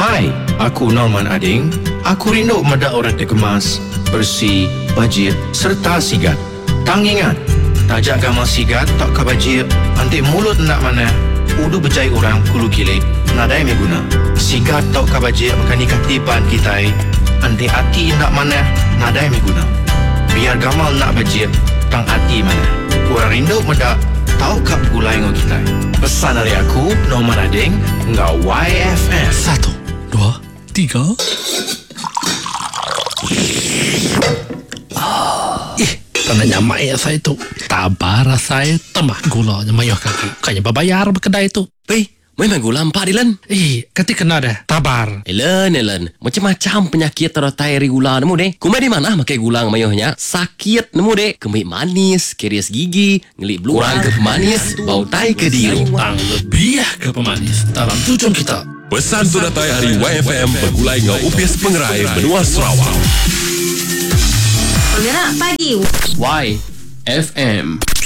Hai, aku Norman Ading. Aku rindu medak orang terkemas, bersih, bajir serta sigat. Tang ingat, tajak gamal sigat tak ke bajir, antik mulut nak mana, udu berjaya orang kulu kilik, nadai me guna. Sigat tak ke bajir makan ikat tipan kita, antik hati nak mana, nadai me guna. Biar gamal nak bajir, tang hati mana. Kurang rindu medak, tahu kap gulai ngau kita. Pesan dari aku, Norman Ading, ngau YFM. 1, 2, 3. Tak nak nyamak ya saya tu. Tabar saya temah gula nyamayah kaki. Kayaknya berbayar berkedai tu. Memang gula 4 Dilan. Kati kena dah. Tabar. Elen. Macam-macam penyakit teratai dari gula nemu deh. Kumai di mana makai gula ngamayahnya? Sakit nemu deh. Kemik manis, keris gigi, ngelik beluang ke pemanis, bau tai ke diri. Tang lebih ke pemanis dalam tujuan kita. Pesan teratai hari YFM bergulai ngau UPS Pengerai Benua Sarawak. Penggerak pagi YFM.